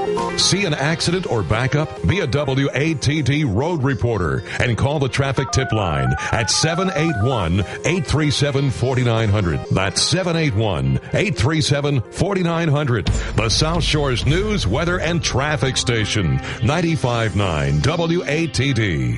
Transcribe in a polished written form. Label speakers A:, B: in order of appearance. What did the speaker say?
A: See an accident or backup? Be a WATD road reporter and call the traffic tip line at 781-837-4900. That's 781-837-4900. The South Shore's news, weather, and traffic station, 95.9 WATD.